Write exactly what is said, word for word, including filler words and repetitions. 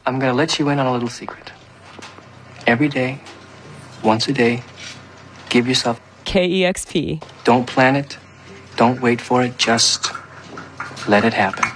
I'm gonna let you in on a little secret. Every day, once a day, give yourself K E X P. Don't plan it. Don't wait for it. Just let it happen.